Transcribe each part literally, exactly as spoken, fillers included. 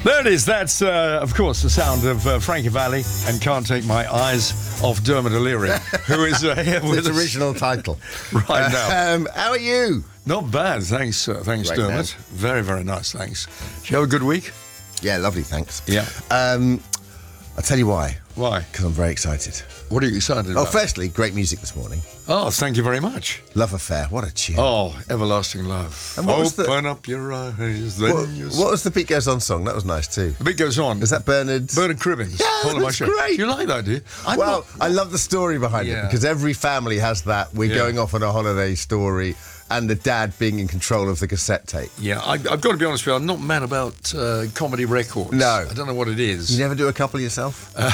There it is. That's, uh, of course, the sound of uh, Frankie Valli and Can't Take My Eyes Off Dermot O'Leary, who is uh, here with Its us original title. right now. Um, how are you? Not bad, thanks, uh, thanks, Great Dermot. man. Very, very nice, thanks. Did you have a good week? Yeah, lovely, thanks. Yeah. Um, I'll tell you why. Why? Because I'm very excited. What are you excited Oh, about? firstly, great music this morning. Oh, thank you very much. Love Affair, what a tune. Oh, Everlasting Love. And what was the- Open up your eyes, then what, you what was the Beat Goes On song? That was nice too. The beat goes on. Is that Bernard? Bernard Cribbins? Yeah, All of my that's show. great. Do you like that, do you? I'm well, not- I love the story behind Yeah. it because every family has that. We're Yeah. going off on a holiday story, and the dad being in control of the cassette tape. Yeah, I, I've got to be honest with you, I'm not mad about uh, comedy records. No. I don't know what it is. You never do a couple yourself? Uh,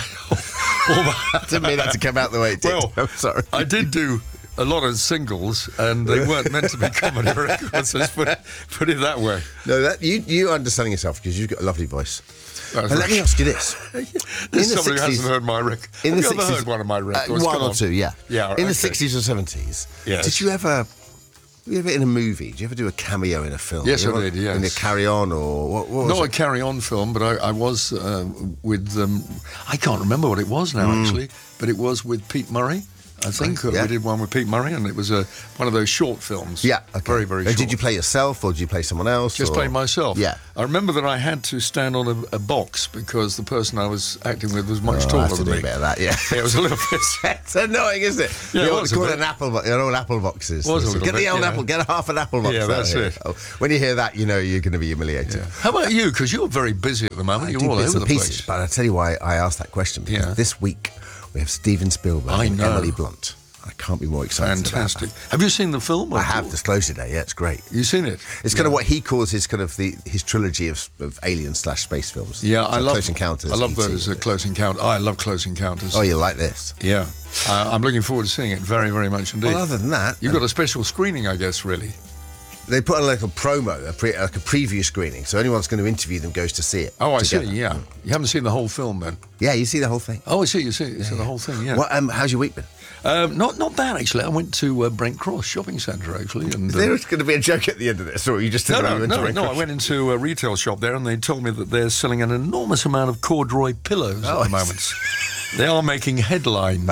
I didn't mean that to come out the way it did. Well, I'm sorry. I did do a lot of singles, and they weren't meant to be comedy records. Let's put, put it that way. No, that you you underselling yourself because you've got a lovely voice. That's But let right. me ask you this: There's in the somebody who hasn't sixties heard my record. in Have the you ever sixties heard one of my records? Uh, one Come or on. two, yeah. Yeah, In okay. the sixties or seventies, Yes. did you ever? Were you ever in a movie? Did you ever do a cameo in a film? Yes, You I ever- did, yes. In a Carry On or what? what was Not a it? carry-on film, but I, I was uh, with. Um, I can't remember what it was now, actually, but it was with Pete Murray. I think Right, uh, yeah. we did one with Pete Murray, and it was a one of those short films. Yeah, okay. very, very And short. did you play yourself or did you play someone else? Just or? play myself. Yeah. I remember that I had to stand on a, a box because the person I was acting with was much Oh, I taller have to than do me. a bit of that, yeah. Yeah, it was a little bit. It's annoying, isn't it? Yeah, it you was a call bit. it an apple box. Your old apple boxes. Was a little get the bit, old yeah. apple. Get a half an apple box. Yeah, out that's here. it. Oh, when you hear that, you know you're going to be humiliated. Yeah. How about you? Because you're very busy at the moment. I You're do all bits over and the pieces, place. but I'll tell you why I asked that question because Yeah. this week we have Steven Spielberg I and know. Emily Blunt. I can't be more excited Fantastic. about Have you seen the film? that. I have Disclosure Day. Yeah, it's great. You seen it? It's kind of what he calls his kind of the his trilogy of, of alien slash space films. Yeah, So I love Close Encounters. I love E T those uh, Close Encounters. I love Close Encounters. Oh, you like this? Yeah, uh, I'm looking forward to seeing it very, very much indeed. Well, other than that, You've got a special screening, I guess, really. they put on like a promo, a pre, like a preview screening, so anyone that's going to interview them goes to see it. Oh, I together. see. Yeah, you haven't seen the whole film then. Yeah, you see the whole thing. Oh, I see. You see, you see the whole thing. Yeah. What? Um, how's your week been? Um, not not bad actually. I went to uh, Brent Cross Shopping Centre actually, and Is uh, there going to be a joke at the end of this, or you just no, said no, you went to no, Brent no. I Cross? went into a retail shop there, and they told me that they're selling an enormous amount of corduroy pillows Oh, at the I moment. They are making headlines.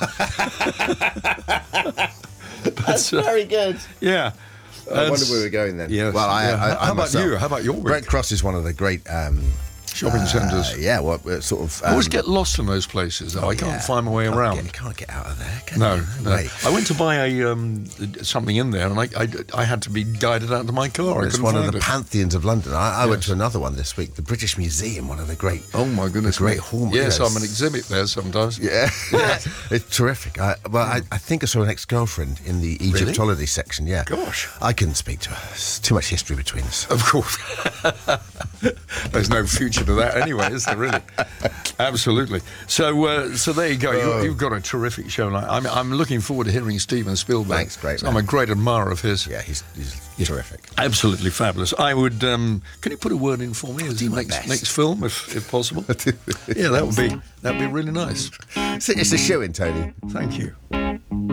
That's uh, very good. Yeah. I And- wonder where we're going then. Yes, Well, I, yeah. I, How I about myself- you? How about your week? Brent Cross is one of the great um, Shopping uh, centres. Yeah, well, uh, sort of. I always um, get lost in those places, though. I can't yeah. find my way Can't around. Get, can't get out of there. Can No, you? no. Way. I went to buy a um, something in there, and I, I, I had to be guided out to my car. I It's couldn't one of find the it. pantheons of London. I, I went Yes. to another one this week, the British Museum, one of the great. Oh my goodness! the great me. hallmark. Yes, yes. I'm an exhibit there sometimes. Yeah, it's terrific. I, well, I, I think I saw an ex-girlfriend in the Egyptology section. Yeah, Gosh. I couldn't speak to her. There's too much history between us. Of course. There's no future to that anyway, is there really? Absolutely. So, uh, so there you go. Oh. You, you've got a terrific show. Like, I'm, I'm looking forward to hearing Steven Spielberg. Thanks, great So I'm a man. great admirer of his. Yeah, he's, he's terrific. Absolutely fabulous. I would. Um, can you put a word in for me as do the my next best. next film, if if possible? Yeah, that would be that would be really nice. It's a, it's a shoe-in, Tony. Thank you.